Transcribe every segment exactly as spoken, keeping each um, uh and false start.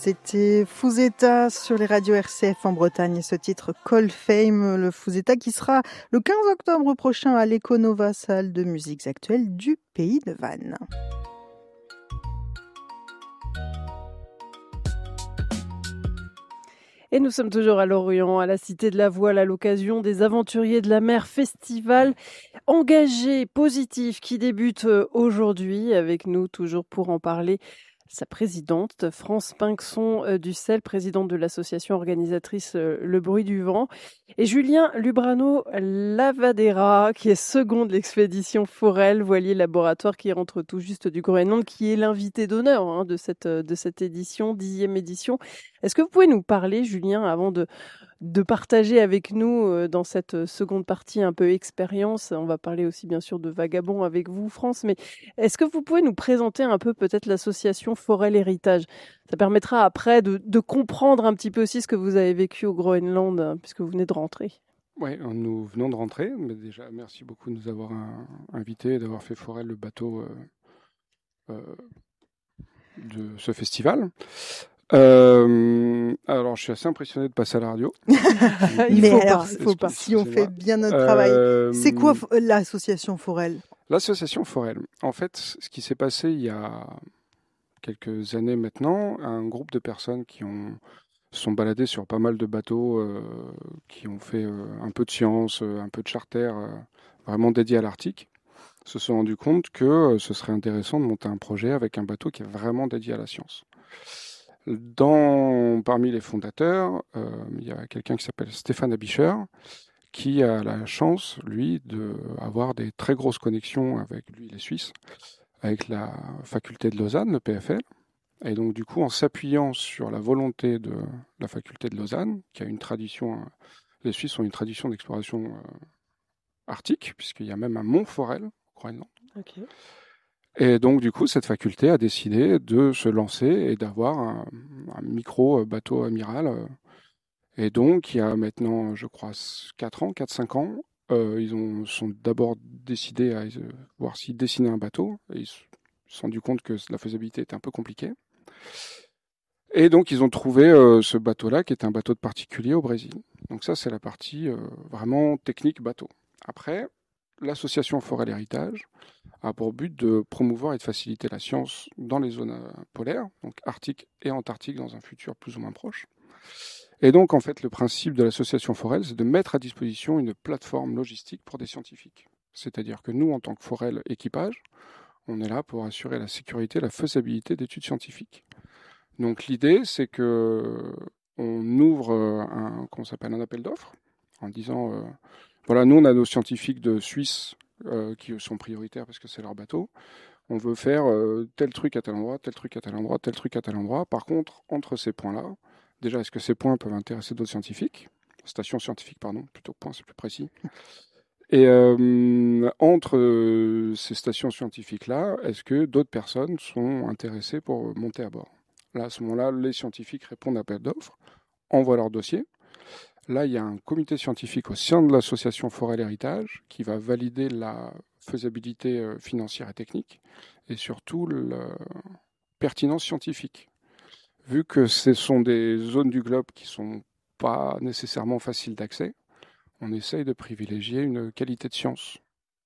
C'était Fouzeta sur les radios R C F en Bretagne et ce titre Call Fame, le Fouzeta qui sera le quinze octobre prochain à l'Econova, salle de musiques actuelles du pays de Vannes. Et nous sommes toujours à Lorient, à la Cité de la Voile, à l'occasion des Aventuriers de la Mer Festival engagé, positif, qui débute aujourd'hui. Avec nous, toujours pour en parler, sa présidente, France Pinxon Dussel, présidente de l'association organisatrice Le Bruit du Vent, et Julien Lubrano Lavadera, qui est second de l'expédition Forel, voilier laboratoire qui rentre tout juste du Groenland, qui est l'invité d'honneur hein, de cette de cette édition, dixième édition. Est-ce que vous pouvez nous parler, Julien, avant de de partager avec nous euh, dans cette seconde partie un peu expérience. On va parler aussi bien sûr de Vagabond avec vous, France, mais est-ce que vous pouvez nous présenter un peu peut-être l'association Forel Héritage ? Ça permettra après de, de comprendre un petit peu aussi ce que vous avez vécu au Groenland, hein, puisque vous venez de rentrer. Oui, nous venons de rentrer, mais déjà merci beaucoup de nous avoir un, invités et d'avoir fait Forel le bateau euh, euh, de ce festival. Euh, alors, je suis assez impressionné de passer à la radio. il mais faut alors, pas, il faut pas. Si on fait bien notre euh, travail. C'est quoi l'association Forel ? L'association Forel. En fait, ce qui s'est passé il y a quelques années maintenant, un groupe de personnes qui ont se sont baladés sur pas mal de bateaux, euh, qui ont fait euh, un peu de science, euh, un peu de charter, euh, vraiment dédié à l'Arctique, se sont rendus compte que euh, ce serait intéressant de monter un projet avec un bateau qui est vraiment dédié à la science. Dans, parmi les fondateurs, euh, il y a quelqu'un qui s'appelle Stéphane Abischer, qui a la chance, lui, d'avoir des très grosses connexions avec lui, les Suisses, avec la faculté de Lausanne, le P F L. Et donc, du coup, en s'appuyant sur la volonté de la faculté de Lausanne, qui a une tradition, euh, les Suisses ont une tradition d'exploration euh, arctique, puisqu'il y a même un mont Forel au Groenland. Okay. Et donc, du coup, cette faculté a décidé de se lancer et d'avoir un, un micro-bateau amiral. Et donc, il y a maintenant, je crois, quatre ans, quatre cinq ans, euh, ils ont sont d'abord décidés à euh, voir s'ils dessinaient un bateau. Et ils se sont rendus compte que la faisabilité était un peu compliquée. Et donc, ils ont trouvé euh, ce bateau-là, qui est un bateau de particulier au Brésil. Donc ça, c'est la partie euh, vraiment technique bateau. Après, l'association Forel Héritage a pour but de promouvoir et de faciliter la science dans les zones polaires, donc arctique et antarctique dans un futur plus ou moins proche. Et donc, en fait, le principe de l'association Forel, c'est de mettre à disposition une plateforme logistique pour des scientifiques. C'est-à-dire que nous, en tant que Forel équipage, on est là pour assurer la sécurité et la faisabilité d'études scientifiques. Donc, l'idée, c'est que on ouvre un, qu'on s'appelle un appel d'offres en disant, euh, voilà, nous, on a nos scientifiques de Suisse euh, qui sont prioritaires parce que c'est leur bateau. On veut faire euh, tel truc à tel endroit, tel truc à tel endroit, tel truc à tel endroit. Par contre, entre ces points-là, déjà, est-ce que ces points peuvent intéresser d'autres scientifiques ? Stations scientifiques, pardon, plutôt points, c'est plus précis. Et euh, entre euh, ces stations scientifiques-là, est-ce que d'autres personnes sont intéressées pour monter à bord ? Là, à ce moment-là, les scientifiques répondent à l'appel d'offres, envoient leur dossier. Là, il y a un comité scientifique au sein de l'association Forel Héritage qui va valider la faisabilité financière et technique et surtout la pertinence scientifique. Vu que ce sont des zones du globe qui ne sont pas nécessairement faciles d'accès, on essaye de privilégier une qualité de science.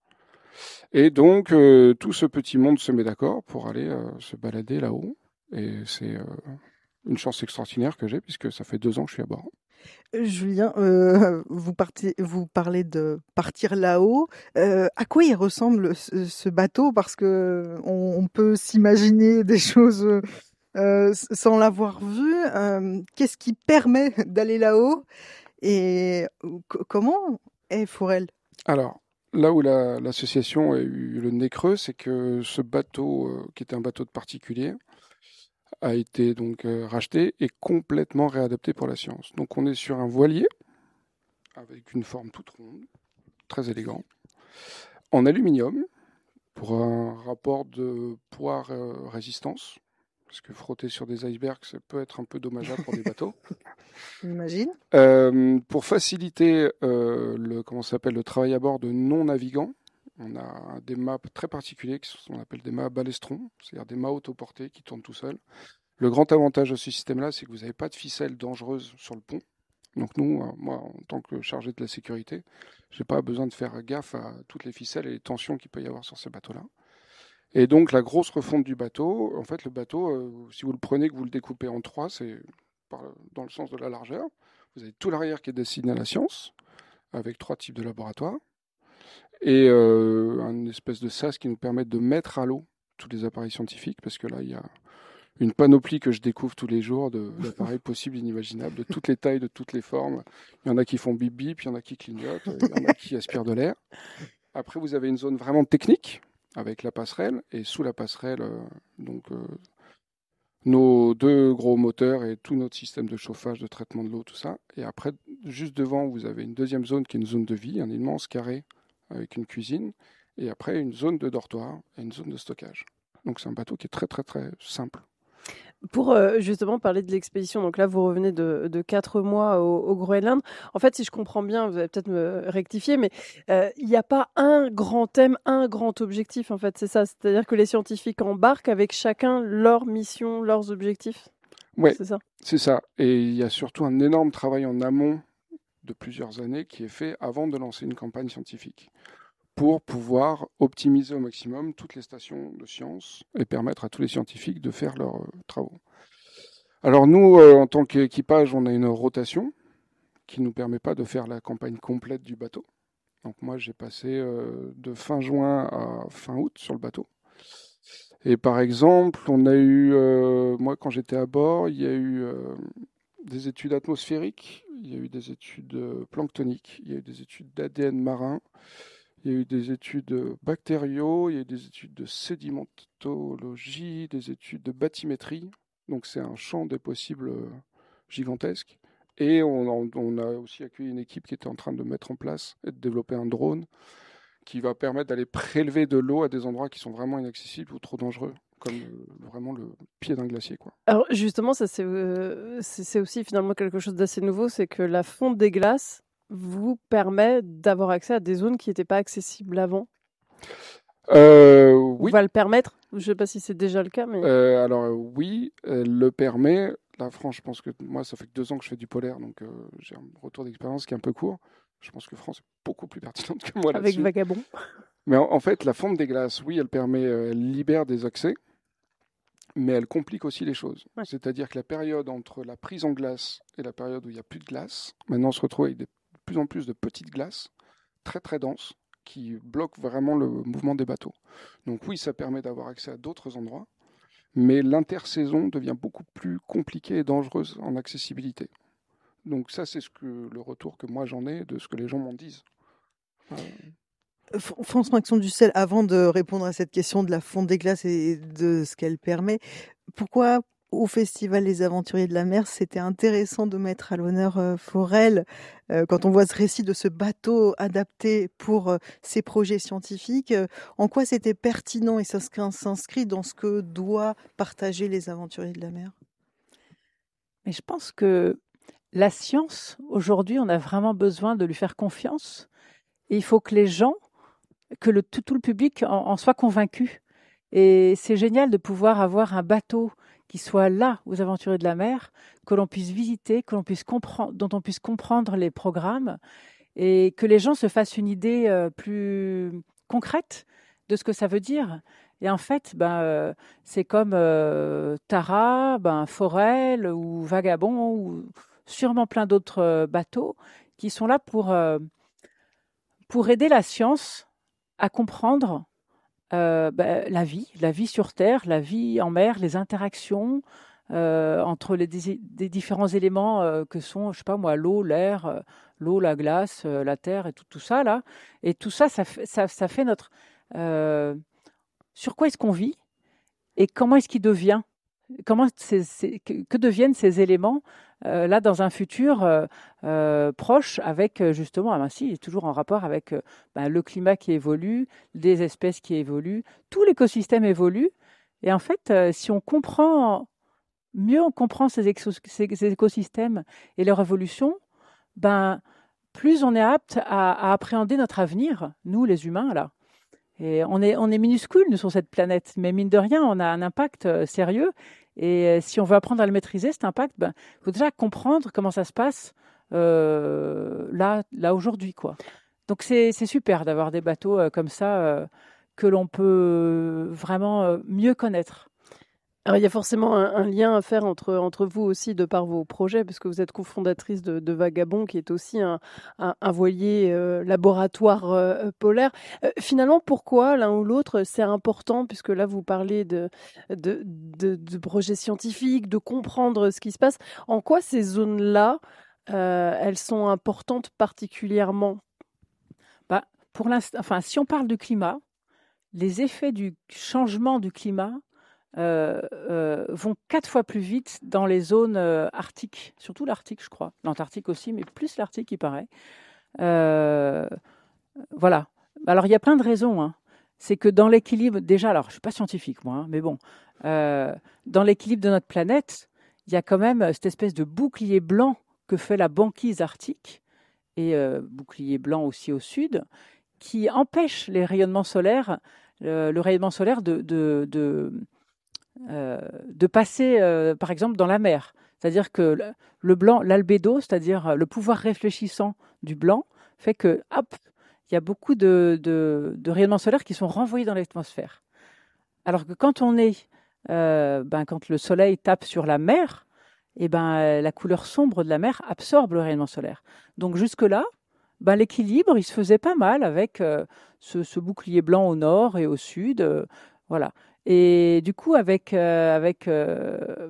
Et donc, euh, tout ce petit monde se met d'accord pour aller euh, se balader là-haut. Et c'est euh, une chance extraordinaire que j'ai, puisque ça fait deux ans que je suis à bord. Julien, euh, vous, partez, vous parlez de partir là-haut. Euh, à quoi il ressemble ce, ce bateau ? Parce que on, on peut s'imaginer des choses euh, sans l'avoir vu. Euh, qu'est-ce qui permet d'aller là-haut ? Et c- comment est Forel ? Alors, là où la, l'association a eu le nez creux, c'est que ce bateau, euh, qui était un bateau de particulier, a été donc euh, racheté et complètement réadapté pour la science. Donc on est sur un voilier avec une forme toute ronde, très élégant, en aluminium pour un rapport de poids-résistance, parce que frotter sur des icebergs, ça peut être un peu dommageable pour des bateaux. J'imagine. Euh, pour faciliter euh, le, comment ça s'appelle, le travail à bord de non-navigants, on a des mâts très particuliers qui sont, on appelle des mâts balestrons, c'est-à-dire des mâts autoportés qui tournent tout seuls. Le grand avantage de ce système-là, c'est que vous n'avez pas de ficelles dangereuses sur le pont. Donc nous, euh, moi, en tant que chargé de la sécurité, j'ai pas besoin de faire gaffe à toutes les ficelles et les tensions qu'il peut y avoir sur ces bateaux-là. Et donc la grosse refonte du bateau, en fait, le bateau, euh, si vous le prenez, que vous le découpez en trois, c'est par- dans le sens de la largeur. Vous avez tout l'arrière qui est destiné à la science, avec trois types de laboratoires, et euh, un espèce de sas qui nous permet de mettre à l'eau tous les appareils scientifiques, parce que là, il y a une panoplie que je découvre tous les jours de- d'appareils possibles, inimaginables, de toutes les tailles, de toutes les formes. Il y en a qui font bip bip, il y en a qui clignotent, il y en a qui aspirent de l'air. Après, vous avez une zone vraiment technique avec la passerelle, et sous la passerelle, euh, donc euh, nos deux gros moteurs et tout notre système de chauffage, de traitement de l'eau, tout ça. Et après, juste devant, vous avez une deuxième zone qui est une zone de vie, un immense carré avec une cuisine, et après une zone de dortoir et une zone de stockage. Donc c'est un bateau qui est très très très simple. Pour euh, justement parler de l'expédition, donc là vous revenez de, de quatre mois au, au Groenland. En fait, si je comprends bien, vous allez peut-être me rectifier, mais euh, il n'y a pas un grand thème, un grand objectif. En fait, c'est ça. C'est-à-dire que les scientifiques embarquent avec chacun leur mission, leurs objectifs. Ouais, C'est ça. c'est ça. Et il y a surtout un énorme travail en amont de plusieurs années qui est fait avant de lancer une campagne scientifique pour pouvoir optimiser au maximum toutes les stations de science et permettre à tous les scientifiques de faire leurs euh, travaux. Alors nous, euh, en tant qu'équipage, on a une rotation qui ne nous permet pas de faire la campagne complète du bateau. Donc moi, j'ai passé euh, de fin juin à fin août sur le bateau. Et par exemple, on a eu, euh, moi quand j'étais à bord, il y a eu euh, des études atmosphériques, il y a eu des études euh, planctoniques, il y a eu des études d'A D N marin, il y a eu des études bactériaux, il y a eu des études de sédimentologie, des études de bathymétrie. Donc c'est un champ des possibles euh, gigantesque. Et on, on a aussi accueilli une équipe qui était en train de mettre en place et de développer un drone qui va permettre d'aller prélever de l'eau à des endroits qui sont vraiment inaccessibles ou trop dangereux, comme euh, vraiment le pied d'un glacier, quoi. Alors justement, ça c'est euh, c'est c'est aussi finalement quelque chose d'assez nouveau, c'est que la fonte des glaces vous permet d'avoir accès à des zones qui n'étaient pas accessibles avant. Euh, Ou oui. va le permettre. Je ne sais pas si c'est déjà le cas, mais Euh, alors euh, oui, elle le permet. La France, je pense que moi, ça fait que deux ans que je fais du polaire, donc euh, j'ai un retour d'expérience qui est un peu court. Je pense que France est beaucoup plus pertinente que moi avec là-dessus. Vagabond. Mais en, en fait, la fonte des glaces, oui, elle permet, euh, elle libère des accès, mais elle complique aussi les choses. Ouais. C'est-à-dire que la période entre la prise en glace et la période où il n'y a plus de glace, maintenant on se retrouve avec des- de plus en plus de petites glaces, très très denses, qui bloquent vraiment le mouvement des bateaux. Donc oui, ça permet d'avoir accès à d'autres endroits, mais l'intersaison devient beaucoup plus compliquée et dangereuse en accessibilité. Donc ça, c'est ce que le retour que moi j'en ai de ce que les gens m'en disent. Euh, Fr- France Maxon Dussel, avant de répondre à cette question de la fonte des glaces et de ce qu'elle permet, pourquoi au Festival Les Aventuriers de la Mer, c'était intéressant de mettre à l'honneur euh, Forel euh, quand on voit ce récit de ce bateau adapté pour euh, ces projets scientifiques, euh, en quoi c'était pertinent et ça s'inscrit s'inscrit dans ce que doit partager Les Aventuriers de la Mer? Mais je pense que la science, aujourd'hui, on a vraiment besoin de lui faire confiance. Et il faut que les gens, que le, tout, tout le public en, en soit convaincu. Et c'est génial de pouvoir avoir un bateau qui soit là aux Aventuriers de la Mer, que l'on puisse visiter, que l'on puisse comprendre, dont on puisse comprendre les programmes et que les gens se fassent une idée euh, plus concrète de ce que ça veut dire. Et en fait, ben, euh, c'est comme euh, Tara, ben, Forel ou Vagabond ou sûrement plein d'autres euh, bateaux qui sont là pour, euh, pour aider la science à comprendre euh, ben, la vie, la vie sur Terre, la vie en mer, les interactions euh, entre les des, des différents éléments euh, que sont, je sais pas moi, l'eau, l'air, euh, l'eau, la glace, euh, la terre et tout, tout ça là. Et tout ça, ça fait, ça, ça fait notre euh, sur quoi est-ce qu'on vit et comment est-ce qu'il devient, comment c'est, c'est, que, que deviennent ces éléments euh, là dans un futur euh, euh, proche avec euh, justement, ah ben si, toujours en rapport avec euh, ben, le climat qui évolue, des espèces qui évoluent, tout l'écosystème évolue. Et en fait, euh, si on comprend mieux, on comprend ces, exos- ces- ces écosystèmes et leur évolution, ben plus on est apte à, à appréhender notre avenir, nous les humains là. Et on est, on est minuscules, nous, sur cette planète, mais mine de rien, on a un impact euh, sérieux. Et euh, si on veut apprendre à le maîtriser, cet impact, ben, faut déjà comprendre comment ça se passe euh, là, là aujourd'hui, quoi. Donc c'est c'est super d'avoir des bateaux euh, comme ça euh, que l'on peut vraiment euh, mieux connaître. Alors, il y a forcément un, un lien à faire entre, entre vous aussi, de par vos projets, puisque vous êtes cofondatrice de, de Vagabond, qui est aussi un, un, un voilier euh, laboratoire euh, polaire. Euh, finalement, pourquoi l'un ou l'autre, c'est important, puisque là, vous parlez de, de, de, de projets scientifiques, de comprendre ce qui se passe. En quoi ces zones-là, euh, elles sont importantes particulièrement? Bah, pour l'instant, enfin, si on parle du climat, les effets du changement du climat euh, euh, vont quatre fois plus vite dans les zones euh, arctiques, surtout l'Arctique, je crois. L'Antarctique aussi, mais plus l'Arctique, il paraît. Euh, voilà. Alors, il y a plein de raisons. Hein. C'est que dans l'équilibre, déjà, alors, je ne suis pas scientifique, moi, hein, mais bon, euh, dans l'équilibre de notre planète, il y a quand même cette espèce de bouclier blanc que fait la banquise arctique, et euh, bouclier blanc aussi au sud, qui empêche les rayonnements solaires, euh, le rayonnement solaire de, de, de, euh, de passer, euh, par exemple, dans la mer. C'est-à-dire que le, le blanc, l'albédo, c'est-à-dire le pouvoir réfléchissant du blanc, fait que, hop, il y a beaucoup de, de, de rayonnements solaires qui sont renvoyés dans l'atmosphère. Alors que quand on est, euh, ben, quand le soleil tape sur la mer, eh ben, la couleur sombre de la mer absorbe le rayonnement solaire. Donc jusque-là, ben, l'équilibre, il se faisait pas mal avec euh, ce, ce bouclier blanc au nord et au sud. Euh, voilà. Et du coup, avec, euh, avec euh,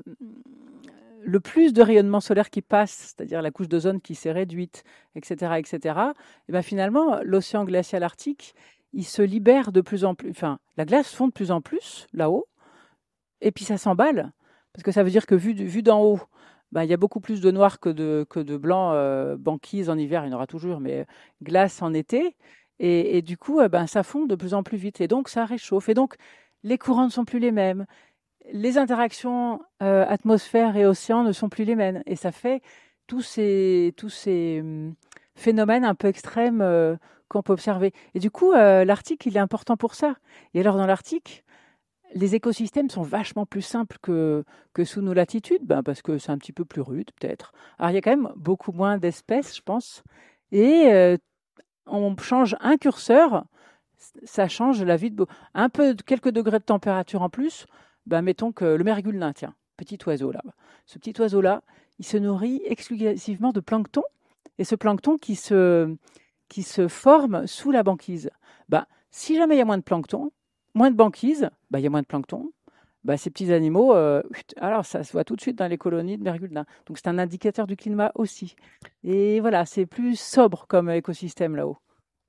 le plus de rayonnement solaire qui passe, c'est-à-dire la couche d'ozone qui s'est réduite, et cetera, et cetera, et ben finalement, l'océan glacial arctique, il se libère de plus en plus. Enfin, la glace fond de plus en plus là-haut, et puis ça s'emballe, parce que ça veut dire que vu, vu d'en haut, ben, il y a beaucoup plus de noir que de, que de blanc, euh, banquise en hiver, il y en aura toujours, mais glace en été. Et, et du coup, euh, ben, ça fond de plus en plus vite. Et donc, ça réchauffe. Et donc, les courants ne sont plus les mêmes. Les interactions euh, atmosphère et océan ne sont plus les mêmes. Et ça fait tous ces, tous ces hum, phénomènes un peu extrêmes euh, qu'on peut observer. Et du coup, euh, l'Arctique, il est important pour ça. Et alors, dans l'Arctique, les écosystèmes sont vachement plus simples que, que sous nos latitudes, ben parce que c'est un petit peu plus rude, peut-être. Alors, il y a quand même beaucoup moins d'espèces, je pense. Et euh, on change un curseur, ça change la vie de beau- un peu, quelques degrés de température en plus. Ben, mettons que le mergule nain, tiens, petit oiseau là. Ce petit oiseau-là, il se nourrit exclusivement de plancton. Et ce plancton qui se, qui se forme sous la banquise. Ben, si jamais il y a moins de plancton, moins de banquise, bah, il y a moins de plancton. Bah, ces petits animaux, euh, alors ça se voit tout de suite dans les colonies de mergule nain. Donc c'est un indicateur du climat aussi. Et voilà, c'est plus sobre comme écosystème là-haut.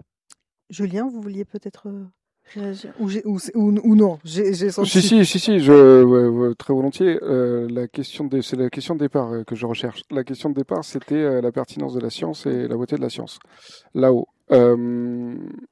Julien, vous vouliez peut-être euh, réagir ou, j'ai- ou, c'est- ou, ou non, j'ai j'ai senti. Si, si, si, si, je, ouais, ouais, très volontiers. Euh, la question de, c'est la question de départ euh, que je recherche. La question de départ, c'était euh, la pertinence de la science et la beauté de la science. Là-haut. Euh,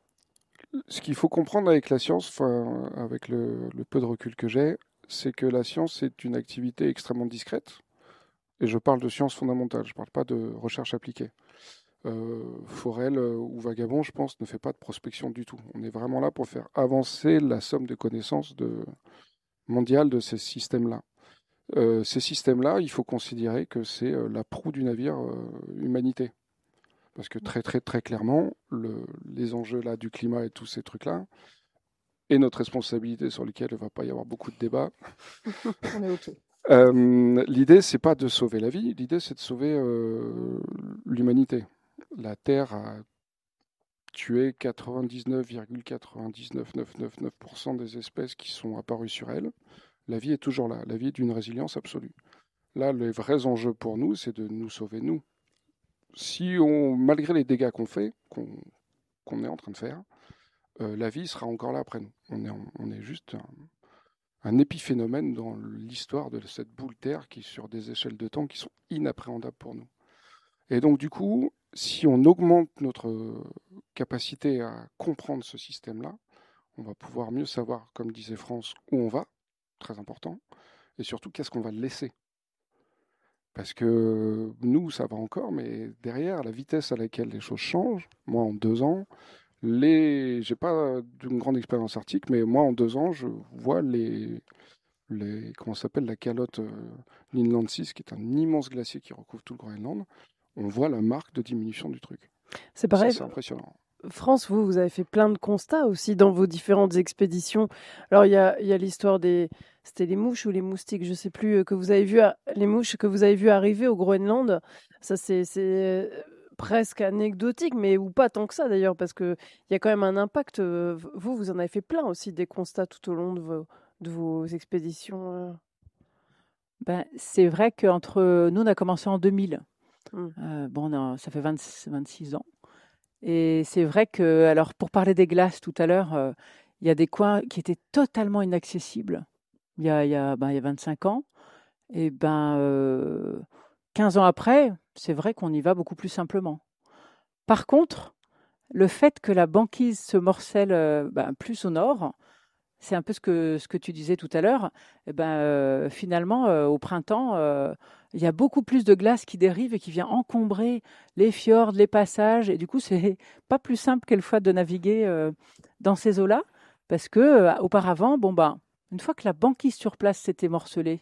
ce qu'il faut comprendre avec la science, enfin, avec le, le peu de recul que j'ai, c'est que la science est une activité extrêmement discrète. Et je parle de science fondamentale, je ne parle pas de recherche appliquée. Euh, Forel euh, ou Vagabond, je pense, ne fait pas de prospection du tout. On est vraiment là pour faire avancer la somme de connaissances de, mondiale de ces systèmes-là. Euh, ces systèmes-là, il faut considérer que c'est euh, la proue du navire euh, humanité. Parce que très très très clairement, le, les enjeux là du climat et tous ces trucs-là, et notre responsabilité sur lesquels il ne va pas y avoir beaucoup de débats. On est OK. Euh, l'idée, c'est pas de sauver la vie, l'idée, c'est de sauver euh, l'humanité. La Terre a tué quatre-vingt-dix-neuf virgule quatre-vingt-dix-neuf neuf cent quatre-vingt-dix-neuf pour cent des espèces qui sont apparues sur elle. La vie est toujours là, la vie est d'une résilience absolue. Là, les vrais enjeux pour nous, c'est de nous sauver, nous. Si on, malgré les dégâts qu'on fait, qu'on qu'on est en train de faire, euh, la vie sera encore là après nous. On est, on est juste un, un épiphénomène dans l'histoire de cette boule Terre qui, sur des échelles de temps qui sont inappréhendables pour nous. Et donc, du coup, si on augmente notre capacité à comprendre ce système-là, on va pouvoir mieux savoir, comme disait France, où on va, très important, et surtout qu'est-ce qu'on va laisser. Parce que nous, ça va encore, mais derrière, la vitesse à laquelle les choses changent, moi en deux ans, les... j'ai pas d'une grande expérience arctique, mais moi en deux ans, je vois les, les, comment ça s'appelle, la calotte euh, l'Inland six, qui est un immense glacier qui recouvre tout le Groenland, on voit la marque de diminution du truc. C'est pareil. Ça, c'est impressionnant. France, vous, vous avez fait plein de constats aussi dans vos différentes expéditions. Alors, il y a, il y a l'histoire des... C'était les mouches ou les moustiques, je ne sais plus, euh, que vous avez vu, à- les mouches que vous avez vu arriver au Groenland. Ça, c'est c'est, euh, presque anecdotique, mais ou pas tant que ça d'ailleurs, parce qu'il y a quand même un impact. euh, Vous, vous en avez fait plein aussi des constats tout au long de vos, de vos expéditions. euh. Ben, c'est vrai qu'entre nous, on a commencé en deux mille. Mm. Euh, bon, on a- ça fait vingt vingt-six ans. Et c'est vrai que, alors, pour parler des glaces tout à l'heure, euh, il y a des coins qui étaient totalement inaccessibles il y a, il y a, ben, il y a vingt-cinq ans. Et ben, euh, quinze ans après, c'est vrai qu'on y va beaucoup plus simplement. Par contre, le fait que la banquise se morcelle euh, ben, plus au nord, c'est un peu ce que, ce que tu disais tout à l'heure. Eh ben, euh, finalement, euh, au printemps, euh, il y a beaucoup plus de glace qui dérive et qui vient encombrer les fjords, les passages. Et du coup, c'est pas plus simple quelquefois de naviguer euh, dans ces eaux-là. Parce que euh, auparavant, bon ben, une fois que la banquise sur place s'était morcelée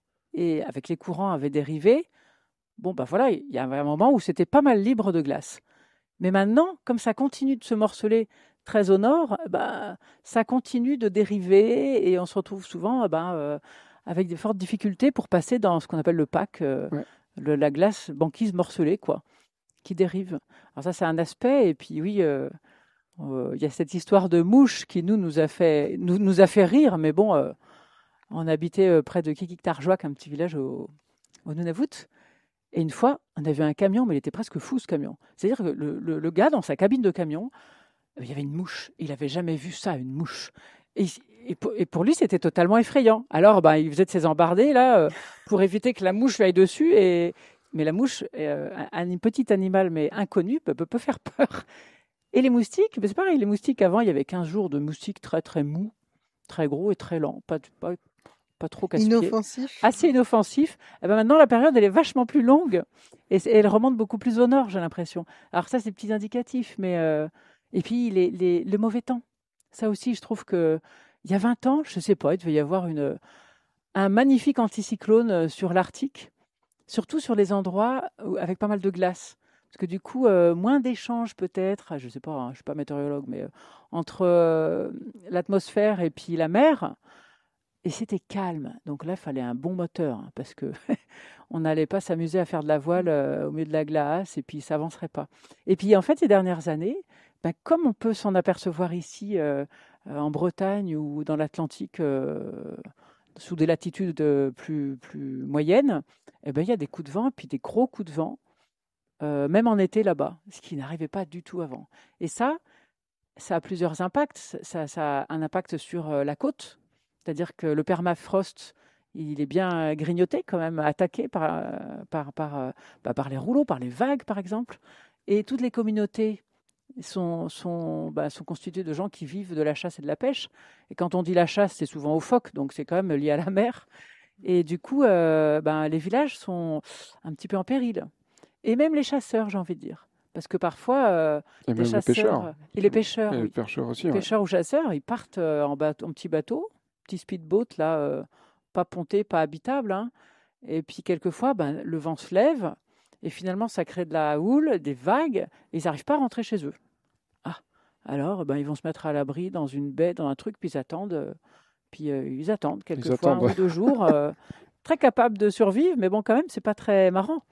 et avec les courants avait dérivé, bon ben voilà, il y avait un moment où c'était pas mal libre de glace. Mais maintenant, comme ça continue de se morceler très au nord, bah, ça continue de dériver et on se retrouve souvent bah, euh, avec des fortes difficultés pour passer dans ce qu'on appelle le pack, euh, Ouais. le- la glace banquise morcelée, quoi, qui dérive. Alors ça, c'est un aspect. Et puis oui, euh, euh, il y a cette histoire de mouche qui nous, nous, a, fait, nous, nous a fait rire. Mais bon, euh, on habitait euh, près de Kikiktarjuak, un petit village au, au Nunavut. Et une fois, on a vu un camion, mais il était presque fou ce camion. C'est-à-dire que le, le- le gars, dans sa cabine de camion, il y avait une mouche. Il n'avait jamais vu ça, une mouche. Et, et pour, et pour lui, c'était totalement effrayant. Alors, ben, il faisait de ses embardées, là, euh, pour éviter que la mouche lui aille dessus. Et, mais la mouche, euh, un, un petit animal, mais inconnu, peut, peut, peut faire peur. Et les moustiques, ben, c'est pareil. Les moustiques, avant, il y avait quinze jours de moustiques très, très mous, très gros et très lents. Pas, pas, pas trop casse-pied. Inoffensif. Assez inoffensif. Eh ben maintenant, la période, elle est vachement plus longue et, et elle remonte beaucoup plus au nord, j'ai l'impression. Alors ça, c'est petit indicatif, mais... Euh, et puis, les, les, le mauvais temps. Ça aussi, je trouve que il y a vingt ans, je ne sais pas, il devait y avoir une, un magnifique anticyclone euh, sur l'Arctique, surtout sur les endroits où- avec pas mal de glace. Parce que du coup, euh, moins d'échanges peut-être, je ne sais pas, hein, je ne suis pas météorologue, mais euh, entre euh, l'atmosphère et puis la mer, et c'était calme. Donc là, il fallait un bon moteur, hein, parce que on n'allait pas s'amuser à faire de la voile euh, au milieu de la glace, et puis ça avancerait pas. Et puis en fait, ces dernières années, ben, comme on peut s'en apercevoir ici euh, euh, en Bretagne ou dans l'Atlantique, euh, sous des latitudes euh, plus, plus moyennes, eh ben, il y a des coups de vent, et puis des gros coups de vent, euh, même en été là-bas, ce qui n'arrivait pas du tout avant. Et ça, ça a plusieurs impacts. Ça, ça a un impact sur euh, la côte, c'est-à-dire que le permafrost, il est bien grignoté quand même, attaqué par, euh, par, par, euh, bah, par les rouleaux, par les vagues par exemple. Et toutes les communautés sont, sont, bah, sont constituées de gens qui vivent de la chasse et de la pêche. Et quand on dit la chasse, c'est souvent aux phoques, donc c'est quand même lié à la mer. Et du coup, euh, ben, les villages sont un petit peu en péril. Et même les chasseurs, j'ai envie de dire. Parce que parfois, euh, Et des même les chasseurs... pêcheurs. Et les pêcheurs, Et les oui. pêcheurs aussi, Les ouais. pêcheurs ou chasseurs, ils partent euh, en, bateau, en petit bateau, petit speedboat, là, euh, pas ponté, pas habitable. Hein. Et puis, quelquefois, ben, le vent se lève, et finalement, ça crée de la houle, des vagues, et ils n'arrivent pas à rentrer chez eux. Ah, alors, ben, ils vont se mettre à l'abri dans une baie, dans un truc, puis ils attendent. euh, puis euh, ils attendent, quelquefois, attendent, un ouais. ou deux jours. euh, très capables de survivre, mais bon, quand même, c'est pas très marrant.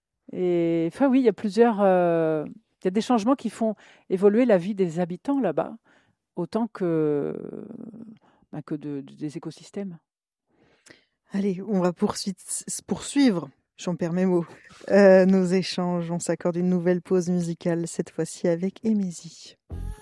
Et enfin, oui, il y a plusieurs... euh, il y a des changements qui font évoluer la vie des habitants là-bas, autant que, ben, que de, de- des écosystèmes. Allez, on va poursuite- poursuivre, j'en perds mes mots, euh, nos échanges. On s'accorde une nouvelle pause musicale, cette fois-ci avec Émésie.